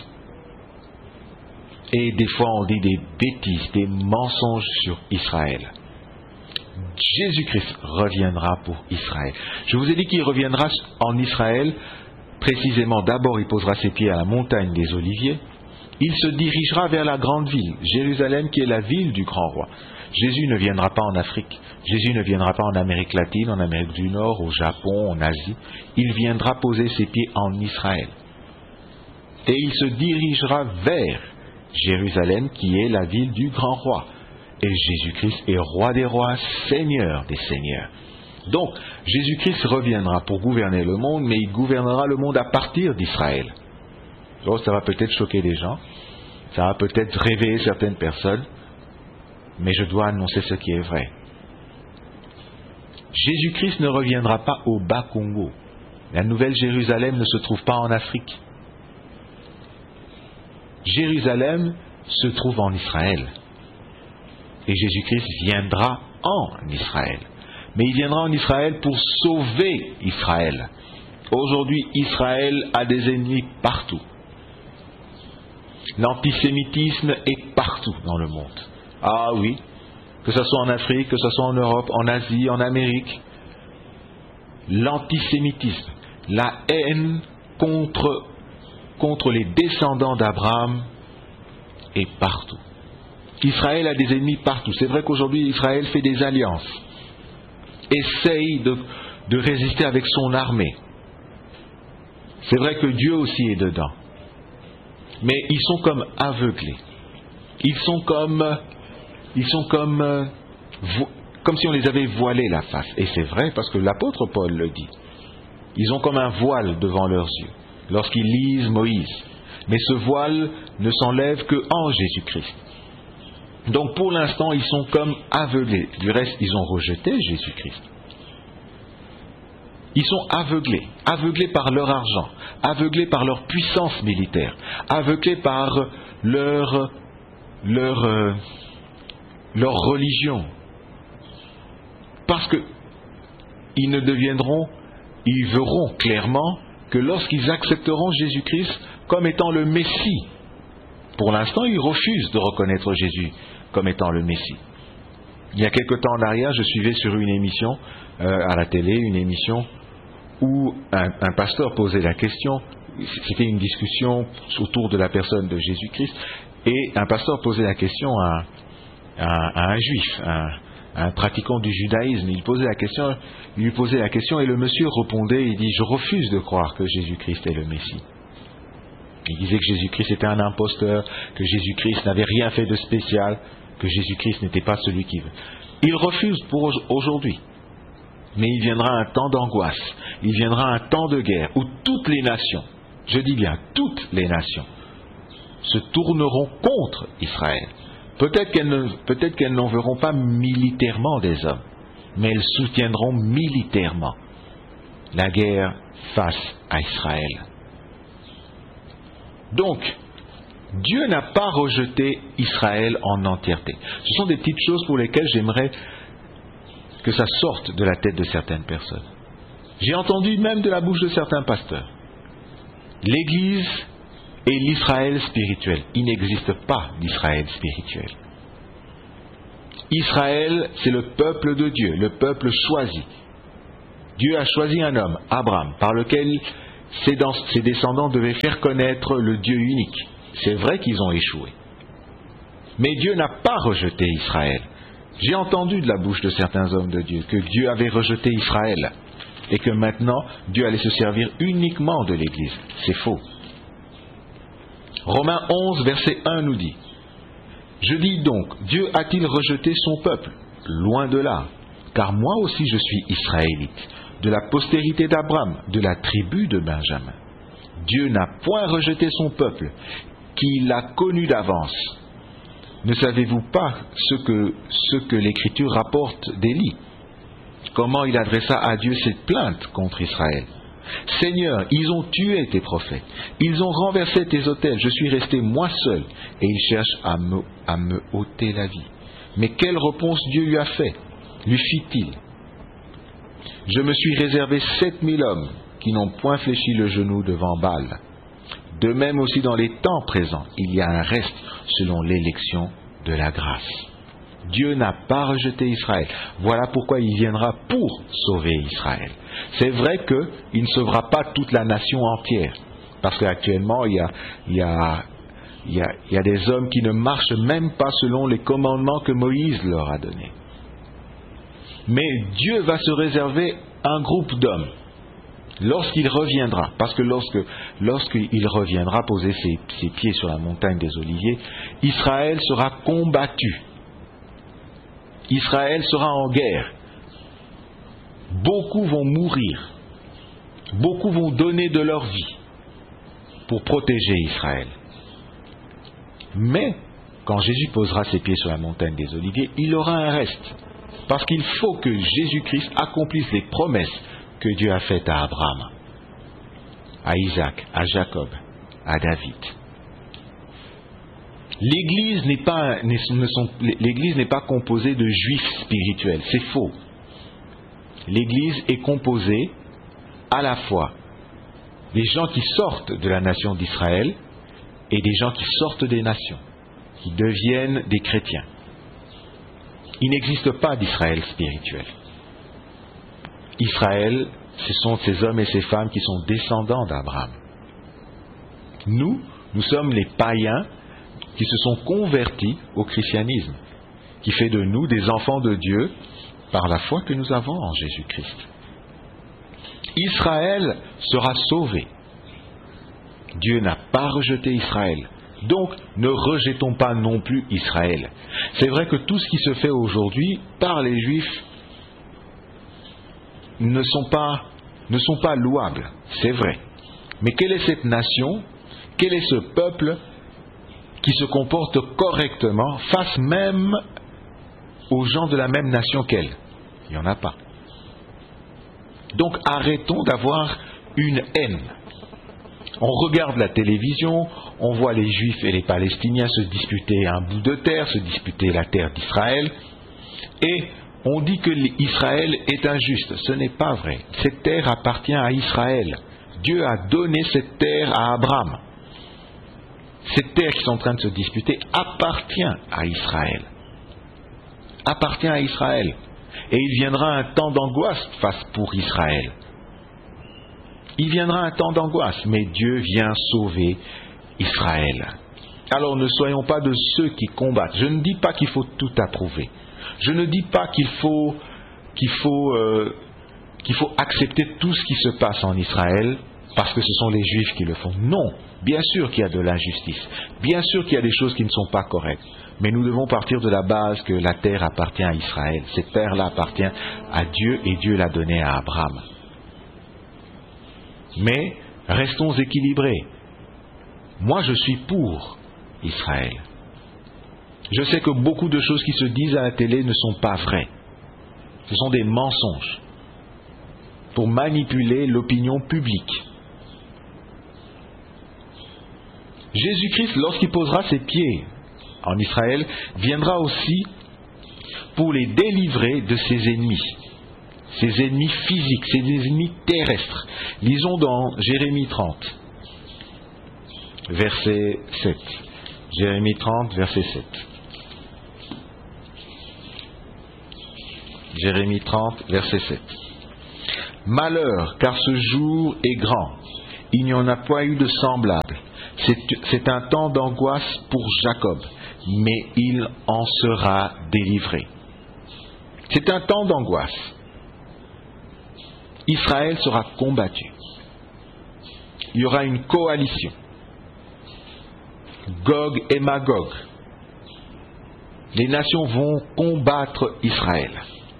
Et des fois on dit des bêtises, des mensonges sur Israël. Jésus-Christ reviendra pour Israël. Je vous ai dit qu'il reviendra en Israël, précisément d'abord il posera ses pieds à la montagne des Oliviers, il se dirigera vers la grande ville, Jérusalem qui est la ville du grand roi. Jésus ne viendra pas en Afrique, Jésus ne viendra pas en Amérique latine, en Amérique du Nord, au Japon, en Asie, il viendra poser ses pieds en Israël. Et il se dirigera vers Jérusalem qui est la ville du grand roi. Et Jésus-Christ est roi des rois, seigneur des seigneurs. Donc, Jésus-Christ reviendra pour gouverner le monde, mais il gouvernera le monde à partir d'Israël. Donc, ça va peut-être choquer des gens, ça va peut-être réveiller certaines personnes, mais je dois annoncer ce qui est vrai. Jésus-Christ ne reviendra pas au Bas-Congo. La Nouvelle Jérusalem ne se trouve pas en Afrique. Jérusalem se trouve en Israël. Et Jésus-Christ viendra en Israël. Mais il viendra en Israël pour sauver Israël. Aujourd'hui, Israël a des ennemis partout. L'antisémitisme est partout dans le monde. Ah oui, que ce soit en Afrique, que ce soit en Europe, en Asie, en Amérique. L'antisémitisme, la haine contre, contre les descendants d'Abraham est partout. Israël a des ennemis partout. C'est vrai qu'aujourd'hui, Israël fait des alliances, essaye de, de résister avec son armée. C'est vrai que Dieu aussi est dedans. Mais ils sont comme aveuglés. Ils sont comme, ils sont comme, euh, vo, comme si on les avait voilé la face. Et c'est vrai parce que l'apôtre Paul le dit. Ils ont comme un voile devant leurs yeux lorsqu'ils lisent Moïse. Mais ce voile ne s'enlève que en Jésus-Christ. Donc pour l'instant, ils sont comme aveuglés. Du reste, ils ont rejeté Jésus-Christ. Ils sont aveuglés, aveuglés par leur argent, aveuglés par leur puissance militaire, aveuglés par leur, leur, euh, leur religion. Parce que ils ne deviendront, ils verront clairement que lorsqu'ils accepteront Jésus-Christ comme étant le Messie, pour l'instant, ils refusent de reconnaître Jésus comme étant le Messie. Il y a quelque temps en arrière, je suivais sur une émission euh, à la télé, une émission où un, un pasteur posait la question, c'était une discussion autour de la personne de Jésus-Christ, et un pasteur posait la question à, à, à un juif, à, à un pratiquant du judaïsme. Il posait la question, il lui posait la question, et le monsieur répondait, il dit, je refuse de croire que Jésus-Christ est le Messie. Il disait que Jésus-Christ était un imposteur, que Jésus-Christ n'avait rien fait de spécial, que Jésus-Christ n'était pas celui qui veut. Il refuse pour aujourd'hui. Mais il viendra un temps d'angoisse, il viendra un temps de guerre où toutes les nations, je dis bien toutes les nations, se tourneront contre Israël. Peut-être qu'elles ne, peut-être qu'elles n'enverront pas militairement des hommes, mais elles soutiendront militairement la guerre face à Israël. Donc, Dieu n'a pas rejeté Israël en entièreté. Ce sont des petites choses pour lesquelles j'aimerais que ça sorte de la tête de certaines personnes. J'ai entendu même de la bouche de certains pasteurs. L'Église et l'Israël spirituel. Il n'existe pas d'Israël spirituel. Israël, c'est le peuple de Dieu, le peuple choisi. Dieu a choisi un homme, Abraham, par lequel ses, dans, ses descendants devaient faire connaître le Dieu unique. C'est vrai qu'ils ont échoué. Mais Dieu n'a pas rejeté Israël. J'ai entendu de la bouche de certains hommes de Dieu que Dieu avait rejeté Israël et que maintenant Dieu allait se servir uniquement de l'Église. C'est faux. Romains onze, verset un nous dit: Je dis donc, Dieu a-t-il rejeté son peuple? Loin de là, car moi aussi je suis israélite, de la postérité d'Abraham, de la tribu de Benjamin. Dieu n'a point rejeté son peuple, qu'il a connu d'avance. Ne savez-vous pas ce que, ce que l'Écriture rapporte d'Élie? Comment il adressa à Dieu cette plainte contre Israël? Seigneur, ils ont tué tes prophètes, ils ont renversé tes autels, je suis resté moi seul, et ils cherchent à me, à me ôter la vie. Mais quelle réponse Dieu lui a fait, lui fit-il? Je me suis réservé sept mille hommes qui n'ont point fléchi le genou devant Baal. De même aussi dans les temps présents, il y a un reste selon l'élection de la grâce. Dieu n'a pas rejeté Israël. Voilà pourquoi il viendra pour sauver Israël. C'est vrai qu'il ne sauvera pas toute la nation entière, parce qu'actuellement il y a, il y a, il y a, il y a des hommes qui ne marchent même pas selon les commandements que Moïse leur a donnés. Mais Dieu va se réserver un groupe d'hommes lorsqu'il reviendra, parce que lorsque lorsqu'il reviendra poser ses, ses pieds sur la montagne des Oliviers, Israël sera combattu. Israël sera en guerre. Beaucoup vont mourir. Beaucoup vont donner de leur vie pour protéger Israël. Mais, quand Jésus posera ses pieds sur la montagne des Oliviers, il aura un reste. Parce qu'il faut que Jésus-Christ accomplisse les promesses que Dieu a faites à Abraham, à Isaac, à Jacob, à David. L'Église n'est pas, ne sont, l'Église n'est pas composée de juifs spirituels, c'est faux. L'Église est composée à la fois des gens qui sortent de la nation d'Israël et des gens qui sortent des nations, qui deviennent des chrétiens. Il n'existe pas d'Israël spirituel. Israël, ce sont ces hommes et ces femmes qui sont descendants d'Abraham. Nous, nous sommes les païens qui se sont convertis au christianisme, qui fait de nous des enfants de Dieu par la foi que nous avons en Jésus-Christ. Israël sera sauvé. Dieu n'a pas rejeté Israël. Donc, ne rejetons pas non plus Israël. C'est vrai que tout ce qui se fait aujourd'hui par les Juifs ne sont pas, ne sont pas louables, c'est vrai. Mais quelle est cette nation, quel est ce peuple qui se comporte correctement face même aux gens de la même nation qu'elle? Il n'y en a pas. Donc arrêtons d'avoir une haine. On regarde la télévision, on voit les Juifs et les Palestiniens se disputer un bout de terre, se disputer la terre d'Israël, et on dit que Israël est injuste. Ce n'est pas vrai. Cette terre appartient à Israël. Dieu a donné cette terre à Abraham. Cette terre qui sont en train de se disputer appartient à Israël. Appartient à Israël. Et il viendra un temps d'angoisse face pour Israël. Il viendra un temps d'angoisse, mais Dieu vient sauver Israël. Alors ne soyons pas de ceux qui combattent. Je ne dis pas qu'il faut tout approuver. Je ne dis pas qu'il faut, qu'il faut, euh, qu'il faut accepter tout ce qui se passe en Israël parce que ce sont les Juifs qui le font. Non, bien sûr qu'il y a de l'injustice. Bien sûr qu'il y a des choses qui ne sont pas correctes. Mais nous devons partir de la base que la terre appartient à Israël. Cette terre-là appartient à Dieu et Dieu l'a donnée à Abraham. Mais restons équilibrés. Moi, je suis pour Israël. Je sais que beaucoup de choses qui se disent à la télé ne sont pas vraies. Ce sont des mensonges pour manipuler l'opinion publique. Jésus-Christ, lorsqu'il posera ses pieds en Israël, viendra aussi pour les délivrer de ses ennemis. Ses ennemis physiques, ses ennemis terrestres. Lisons dans Jérémie trente, verset sept. Jérémie trente, verset sept. Jérémie trente, verset sept. Malheur, car ce jour est grand, il n'y en a point eu de semblable. C'est, c'est un temps d'angoisse pour Jacob, mais il en sera délivré. C'est un temps d'angoisse. Israël sera combattu. Il y aura une coalition. Gog et Magog. Les nations vont combattre Israël.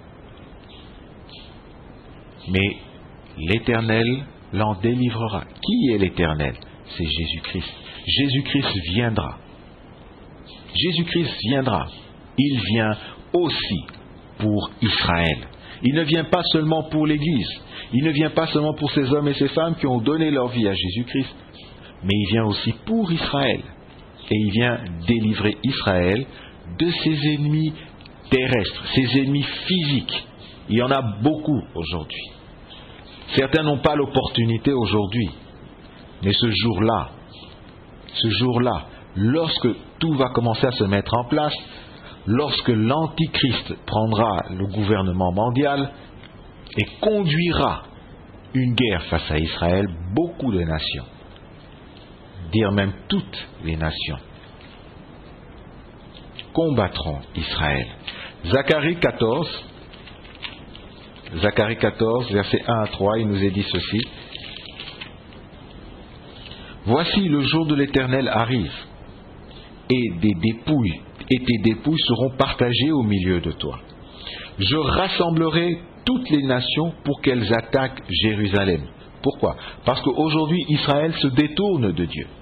Mais l'Éternel l'en délivrera. Qui est l'Éternel? C'est Jésus-Christ. Jésus-Christ viendra. Jésus-Christ viendra. Il vient aussi pour Israël. Il ne vient pas seulement pour l'Église. Il ne vient pas seulement pour ces hommes et ces femmes qui ont donné leur vie à Jésus-Christ. Mais il vient aussi pour Israël. Et il vient délivrer Israël de ses ennemis terrestres, ses ennemis physiques. Il y en a beaucoup aujourd'hui. Certains n'ont pas l'opportunité aujourd'hui. Mais ce jour-là, ce jour-là, lorsque tout va commencer à se mettre en place, lorsque l'Antichrist prendra le gouvernement mondial et conduira une guerre face à Israël, beaucoup de nations, dire même toutes les nations, combattront Israël. Zacharie quatorze, Zacharie quatorze, versets un à trois, il nous est dit ceci. Voici le jour de l'Éternel arrive, et des dépouilles, et tes dépouilles seront partagées au milieu de toi. Je rassemblerai toutes les nations pour qu'elles attaquent Jérusalem. Pourquoi? Parce qu'aujourd'hui, Israël se détourne de Dieu.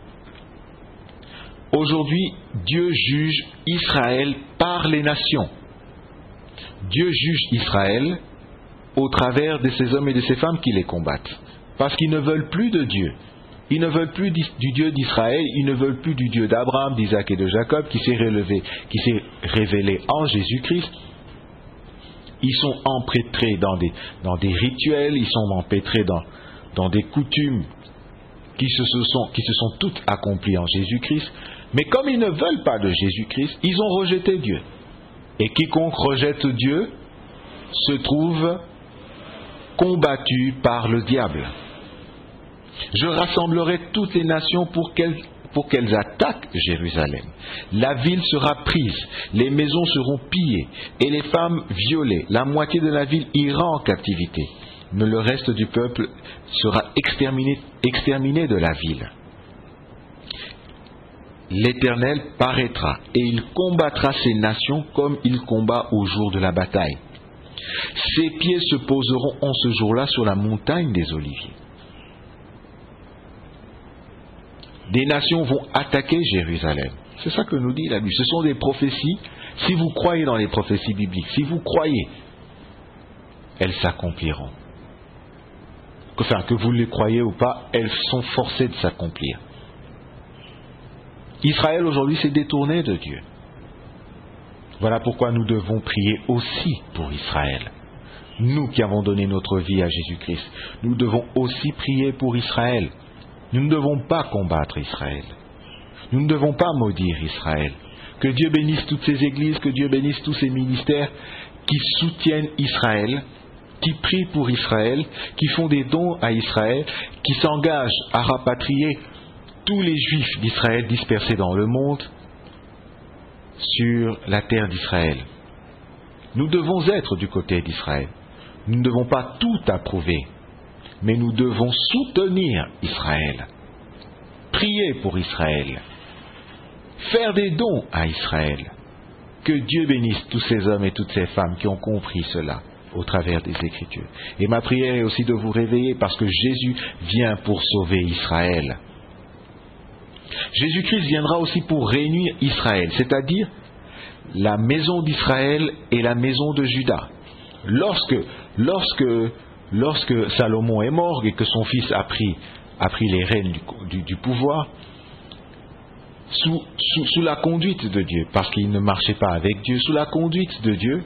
Aujourd'hui, Dieu juge Israël par les nations. Dieu juge Israël au travers de ces hommes et de ces femmes qui les combattent. Parce qu'ils ne veulent plus de Dieu. Ils ne veulent plus du Dieu d'Israël, ils ne veulent plus du Dieu d'Abraham, d'Isaac et de Jacob qui s'est révélé, qui s'est révélé en Jésus-Christ. Ils sont empêtrés dans des, dans des rituels, ils sont empêtrés dans, dans des coutumes qui se, sont, qui se sont toutes accomplies en Jésus-Christ. Mais comme ils ne veulent pas de Jésus-Christ, ils ont rejeté Dieu. Et quiconque rejette Dieu se trouve combattu par le diable. Je rassemblerai toutes les nations pour qu'elles, pour qu'elles attaquent Jérusalem. La ville sera prise, les maisons seront pillées et les femmes violées. La moitié de la ville ira en captivité, mais le reste du peuple sera exterminé, exterminé de la ville. L'Éternel paraîtra et il combattra ces nations comme il combat au jour de la bataille. Ses pieds se poseront en ce jour-là sur la montagne des Oliviers. Des nations vont attaquer Jérusalem. C'est ça que nous dit la Bible. Ce sont des prophéties. Si vous croyez dans les prophéties bibliques, si vous croyez, elles s'accompliront. Enfin, que vous les croyez ou pas, elles sont forcées de s'accomplir. Israël aujourd'hui s'est détourné de Dieu. Voilà pourquoi nous devons prier aussi pour Israël. Nous qui avons donné notre vie à Jésus-Christ, nous devons aussi prier pour Israël. Nous ne devons pas combattre Israël. Nous ne devons pas maudire Israël. Que Dieu bénisse toutes ces églises, que Dieu bénisse tous ces ministères qui soutiennent Israël, qui prient pour Israël, qui font des dons à Israël, qui s'engagent à rapatrier tous les Juifs d'Israël dispersés dans le monde sur la terre d'Israël. Nous devons être du côté d'Israël. Nous ne devons pas tout approuver, mais nous devons soutenir Israël, prier pour Israël, faire des dons à Israël. Que Dieu bénisse tous ces hommes et toutes ces femmes qui ont compris cela au travers des Écritures. Et ma prière est aussi de vous réveiller parce que Jésus vient pour sauver Israël. Jésus-Christ viendra aussi pour réunir Israël, c'est-à-dire la maison d'Israël et la maison de Juda. Lorsque, lorsque, lorsque Salomon est mort et que son fils a pris, a pris les rênes du, du, du pouvoir, sous, sous, sous la conduite de Dieu, parce qu'il ne marchait pas avec Dieu, sous la conduite de Dieu,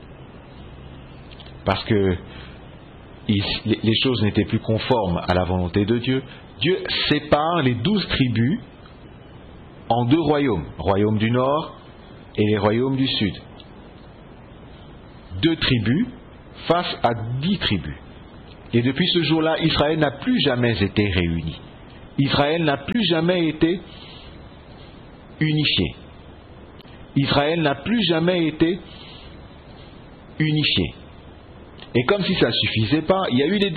parce que il, les choses n'étaient plus conformes à la volonté de Dieu, Dieu sépare les douze tribus en deux royaumes, royaume du nord et les royaumes du sud. deux tribus face à dix tribus. Et depuis ce jour-là, Israël n'a plus jamais été réuni. Israël n'a plus jamais été unifié. Israël n'a plus jamais été unifié. Et comme si ça ne suffisait pas, il y a eu des